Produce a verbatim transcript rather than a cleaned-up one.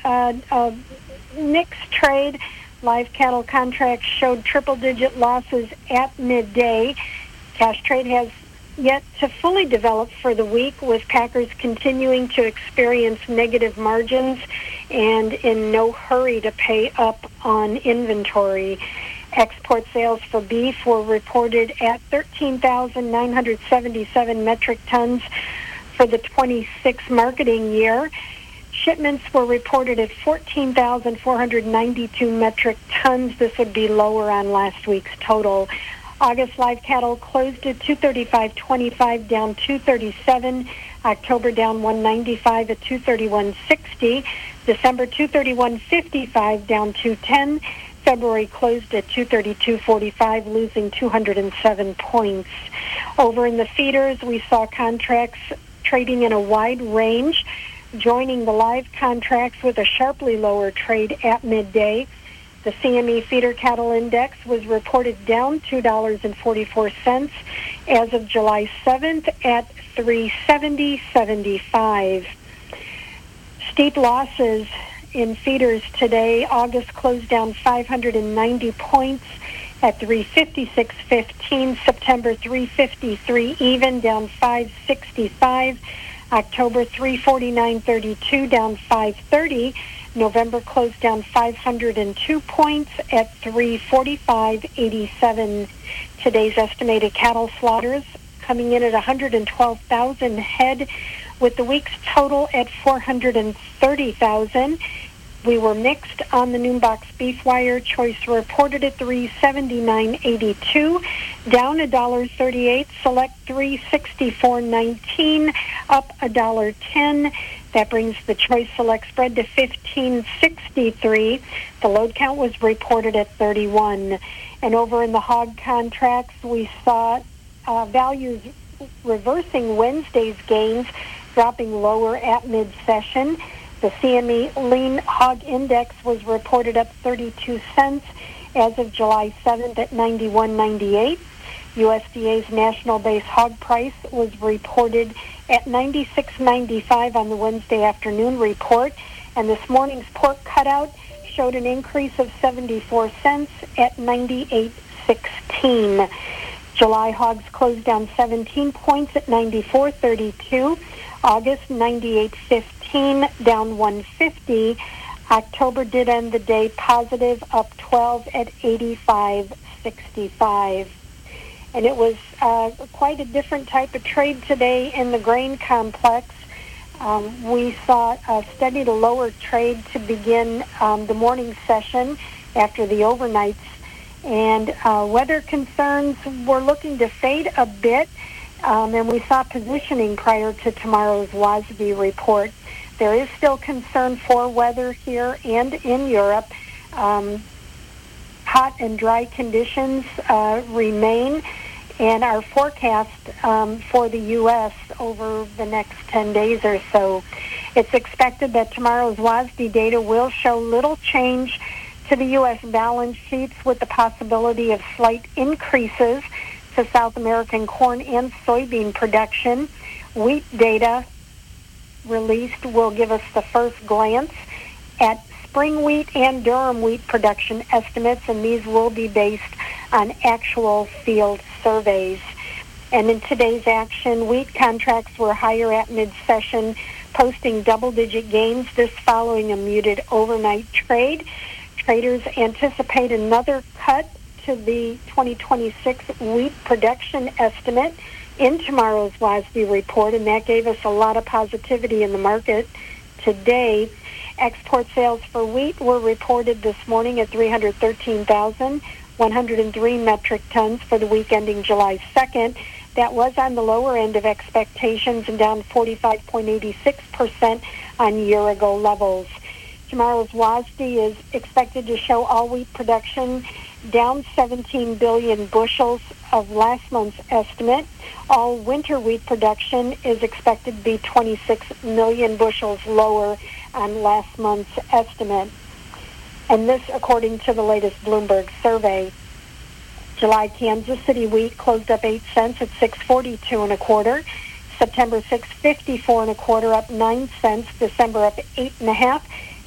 uh, a mixed trade. Live cattle contracts showed triple-digit losses at midday. Cash trade has yet to fully develop for the week, with packers continuing to experience negative margins and in no hurry to pay up on inventory. Export sales for beef were reported at thirteen thousand nine hundred seventy-seven metric tons for the twenty-six marketing year. Shipments were reported at fourteen thousand four hundred ninety-two metric tons. This would be lower on last week's total. August live cattle closed at two thirty-five twenty-five, down two thirty-seven. October down one ninety-five at two thirty-one sixty. December two thirty-one fifty-five, down two ten. February closed at two thirty-two forty-five, losing two hundred seven points. Over in the feeders, we saw contracts trading in a wide range, joining the live contracts with a sharply lower trade at midday. The C M E Feeder Cattle Index was reported down two dollars and forty-four cents as of July seventh at three seventy seventy-five. Steep losses in feeders today. August closed down five hundred ninety points at three fifty-six fifteen. September three fifty-three even, down five sixty-five. October three forty-nine thirty-two, down five thirty. November closed down five hundred two points at three forty-five eighty-seven. Today's estimated cattle slaughters coming in at one hundred twelve thousand head, with the week's total at four hundred thirty thousand. We were mixed on the noon box beef wire. Choice reported at three seventy-nine eighty-two, down one dollar thirty-eight. Select three sixty-four nineteen, up one dollar ten. That brings the Choice Select spread to fifteen sixty-three. The load count was reported at thirty-one. And over in the hog contracts, we saw uh, values reversing Wednesday's gains, dropping lower at mid-session. The C M E Lean Hog Index was reported up thirty-two cents as of July seventh at ninety-one ninety-eight. U S D A's national base hog price was reported at ninety-six ninety-five on the Wednesday afternoon report, and this morning's pork cutout showed an increase of seventy-four cents at ninety-eight sixteen. July hogs closed down seventeen points at ninety-four thirty-two. August ninety-eight fifteen, down one fifty. October did end the day positive, up twelve at eighty-five sixty-five. And it was uh, quite a different type of trade today in the grain complex. Um, we saw a steady to lower trade to begin um, the morning session after the overnights. And uh, weather concerns were looking to fade a bit, um, and we saw positioning prior to tomorrow's WASDE report. There is still concern for weather here and in Europe. Um, hot and dry conditions uh, remain, and our forecast um, for the U S over the next ten days or so. It's expected that tomorrow's WASDE data will show little change to the U S balance sheets, with the possibility of slight increases to South American corn and soybean production. Wheat data released will give us the first glance at spring wheat and durum wheat production estimates, and these will be based on actual field surveys. And in today's action, wheat contracts were higher at mid-session, posting double-digit gains, this following a muted overnight trade. Traders anticipate another cut to the twenty twenty-six wheat production estimate in tomorrow's WASDE report, and that gave us a lot of positivity in the market today. Export sales for wheat were reported this morning at three hundred thirteen thousand one hundred three metric tons for the week ending July second. That was on the lower end of expectations and down forty-five point eight six percent on year-ago levels. Tomorrow's WASDE is expected to show all wheat production down seventeen billion bushels of last month's estimate. All winter wheat production is expected to be twenty-six million bushels lower on last month's estimate. And this according to the latest Bloomberg survey. July Kansas City wheat closed up eight cents at six forty-two and a quarter. September six fifty-four and a quarter, up nine cents. December up eight and a half